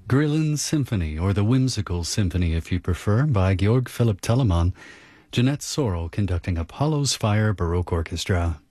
Grillen Symphony, or the Whimsical Symphony if you prefer, by Georg Philipp Telemann. Jeanette Sorrell conducting Apollo's Fire Baroque Orchestra.